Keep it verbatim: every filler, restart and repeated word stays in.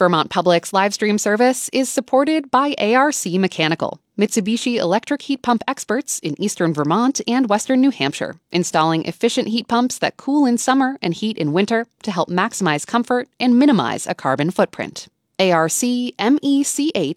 Vermont Public's live stream service is supported by A R C Mechanical, Mitsubishi electric heat pump experts in eastern Vermont and western New Hampshire, installing efficient heat pumps that cool in summer and heat in winter to help maximize comfort and minimize a carbon footprint. A R C mechanical